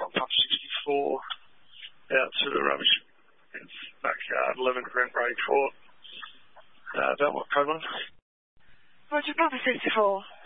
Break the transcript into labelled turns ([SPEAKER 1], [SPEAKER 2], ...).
[SPEAKER 1] pump 64 out to the rubbish backyard, 11 Brent Road Court, Belmont Code 1.
[SPEAKER 2] Roger, Papa 64.